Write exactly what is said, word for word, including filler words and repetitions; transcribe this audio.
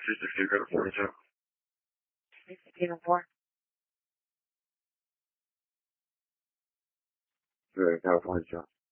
She's the secret of forty-two. Even four. The California job.